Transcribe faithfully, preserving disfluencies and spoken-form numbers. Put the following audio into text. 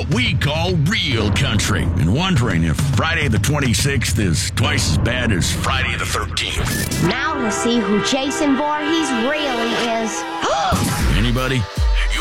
what we call real country. And wondering if Friday the twenty-sixth is twice as bad as Friday the thirteenth. Now let's see who Jason Voorhees really is. Anybody?